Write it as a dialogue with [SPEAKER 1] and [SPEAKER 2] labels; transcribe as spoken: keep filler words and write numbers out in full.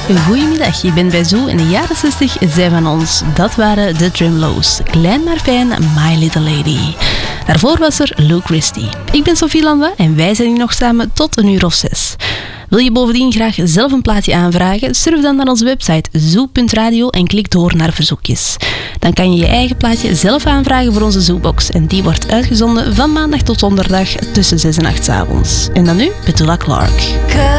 [SPEAKER 1] Goedemiddag, je bent bij Zoo in de jaren zestig zijn van ons. Dat waren de Tremolo's. Klein maar fijn, My Little Lady. Daarvoor was er Lou Christie. Ik ben Sophie Landa en wij zijn hier nog samen tot een uur of zes. Wil je bovendien graag zelf een plaatje aanvragen? Surf dan naar onze website zoo punt radio en klik door naar verzoekjes. Dan kan je je eigen plaatje zelf aanvragen voor onze Zoobox. En die wordt uitgezonden van maandag tot donderdag tussen zes en acht 's avonds. En dan nu Petula Clark.